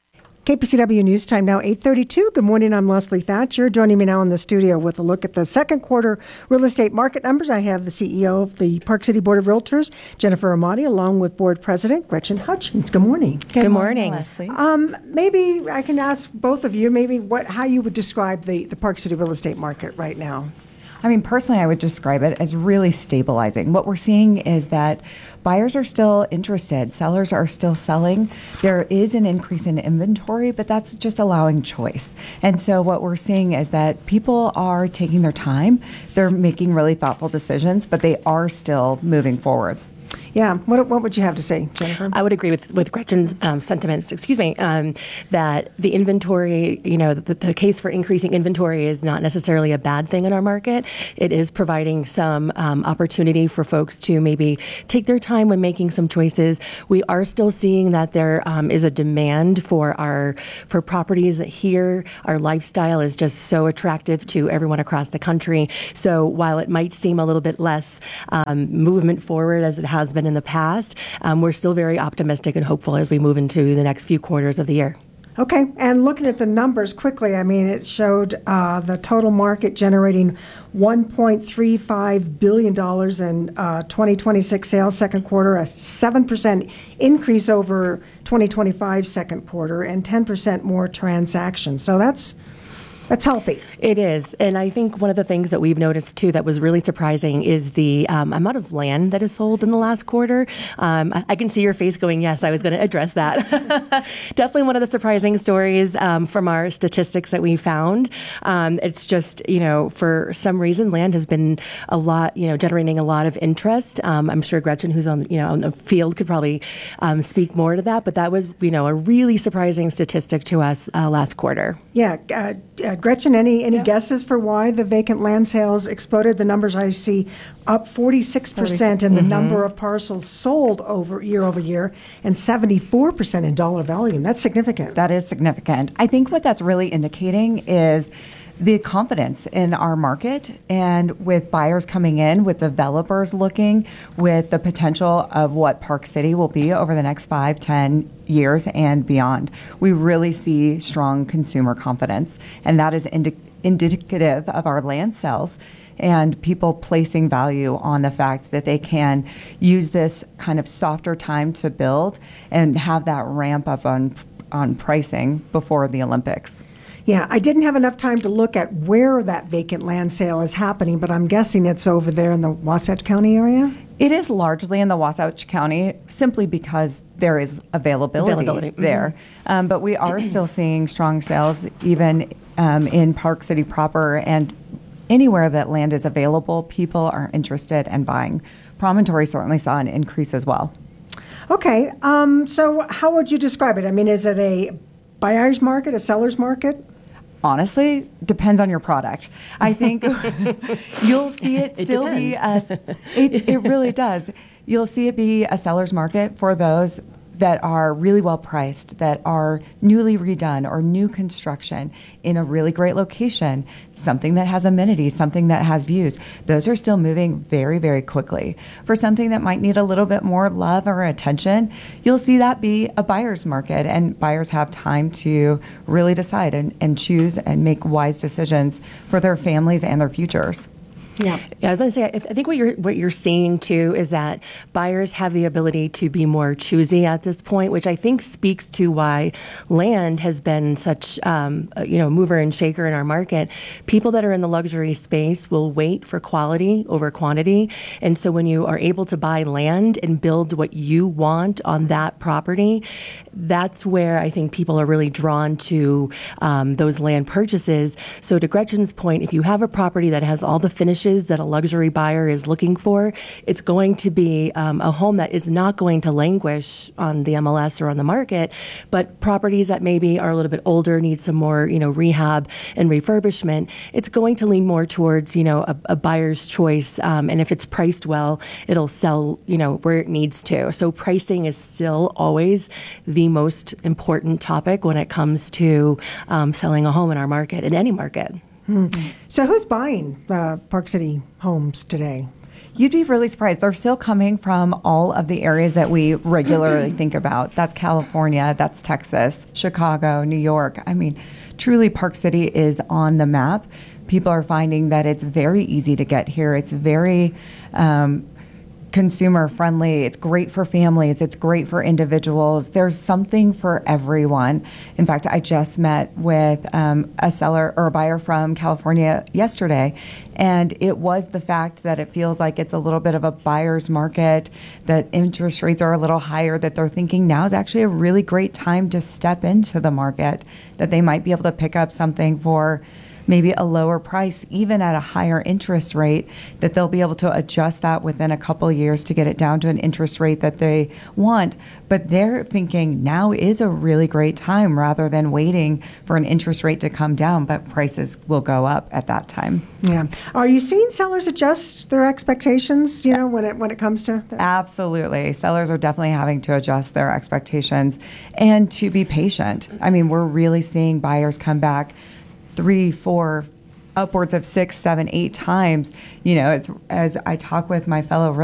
S1: K P C W News Time now eight thirty-two. Good morning, I'm Leslie Thatcher. Joining me now in the studio with a look at the second quarter real estate market numbers, I have the C E O of the Park City Board of Realtors, Jennifer Amati, along with Board President Gretchen Hutchins. Good morning.
S16: Good, Good morning, morning, Leslie.
S1: Um, maybe I can ask both of you, maybe what how you would describe the, the Park City real estate market right now.
S16: I mean, personally, I would describe it as really stabilizing. What we're seeing is that buyers are still interested. Sellers are still selling. There is an increase in inventory, but that's just allowing choice. And so what we're seeing is that people are taking their time. They're making really thoughtful decisions, but they are still moving forward.
S1: Yeah. What, what would you have to say, Jennifer?
S17: I would agree with, with Gretchen's um, sentiments, excuse me, um, that the inventory, you know, the, the case for increasing inventory is not necessarily a bad thing in our market. It is providing some um, opportunity for folks to maybe take their time when making some choices. We are still seeing that there um, is a demand for our for properties here. Our lifestyle is just so attractive to everyone across the country. So while it might seem a little bit less um, movement forward as it has been in the past, um, we're still very optimistic and hopeful as we move into the next few quarters of the year.
S1: Okay, and looking at the numbers quickly, I mean, it showed uh, the total market generating one point three five billion dollars in uh, twenty twenty-six sales second quarter, a seven percent increase over twenty twenty-five second quarter, and ten percent more transactions. So that's That's healthy.
S17: It is. And I think one of the things that we've noticed, too, that was really surprising is the um, amount of land that is sold in the last quarter. Um, I, I can see your face going, yes, I was going to address that. Definitely one of the surprising stories um, from our statistics that we found. Um, it's just, you know, for some reason, land has been a lot, you know, generating a lot of interest. Um, I'm sure Gretchen, who's on, you know, on the field, could probably um, speak more to that. But that was, you know, a really surprising statistic to us uh, last quarter.
S1: Yeah. Uh, uh, Gretchen, any any yeah. guesses for why the vacant land sales exploded? The numbers I see up forty-six percent in the mm-hmm. number of parcels sold over year over year, and seventy-four percent in dollar value. That's significant.
S16: That is significant. I think what that's really indicating is the confidence in our market, and with buyers coming in, with developers looking, with the potential of what Park City will be over the next five, ten years and beyond. We really see strong consumer confidence, and that is indi- indicative of our land sales and people placing value on the fact that they can use this kind of softer time to build and have that ramp up on on pricing before the Olympics.
S1: Yeah, I didn't have enough time to look at where that vacant land sale is happening, but I'm guessing it's over there in the Wasatch County area?
S16: It is largely in the Wasatch County, simply because there is availability, availability. there. Mm-hmm. Um, but we are still seeing strong sales even um, in Park City proper, and anywhere that land is available, people are interested in buying. Promontory certainly saw an increase as well.
S1: Okay, um, so how would you describe it? I mean, is it a buyer's market, a seller's market?
S16: Honestly, depends on your product. I think you'll see it still it be a, it, it really does. You'll see it be a seller's market for those that are really well priced, that are newly redone or new construction in a really great location, something that has amenities, something that has views. Those are still moving very, very quickly. For something that might need a little bit more love or attention, you'll see that be a buyer's market, and buyers have time to really decide and, and choose and make wise decisions for their families and their futures.
S17: Yeah. yeah, I was going to say, I think what you're what you're seeing too is that buyers have the ability to be more choosy at this point, which I think speaks to why land has been such um, a, you know mover and shaker in our market. People that are in the luxury space will wait for quality over quantity, and so when you are able to buy land and build what you want on that property, that's where I think people are really drawn to um, those land purchases. So to Gretchen's point, if you have a property that has all the finishes that a luxury buyer is looking for, it's going to be um, a home that is not going to languish on the M L S or on the market, but properties that maybe are a little bit older, need some more, you know, rehab and refurbishment, it's going to lean more towards, you know, a, a buyer's choice. Um, and if it's priced well, it'll sell, you know, where it needs to. So pricing is still always the most important topic when it comes to um, selling a home in our market, in any market.
S1: Hmm. So who's buying uh, Park City homes today?
S16: You'd be really surprised. They're still coming from all of the areas that we regularly think about. That's California, that's Texas, Chicago, New York. I mean, truly Park City is on the map. People are finding that it's very easy to get here. It's very um, consumer friendly. It's great for families. It's great for individuals. There's something for everyone. In fact, I just met with um, a seller or a buyer from California yesterday, and it was the fact that it feels like it's a little bit of a buyer's market, that interest rates are a little higher, that they're thinking now is actually a really great time to step into the market, that they might be able to pick up something for maybe a lower price, even at a higher interest rate, that they'll be able to adjust that within a couple of years to get it down to an interest rate that they want. But they're thinking now is a really great time rather than waiting for an interest rate to come down, but prices will go up at that time.
S1: Yeah. Are you seeing sellers adjust their expectations, you know, when it when it comes to that?
S16: Absolutely. Sellers are definitely having to adjust their expectations and to be patient. I mean, we're really seeing buyers come back three, four, upwards of six, seven, eight times. You know, as as I talk with my fellow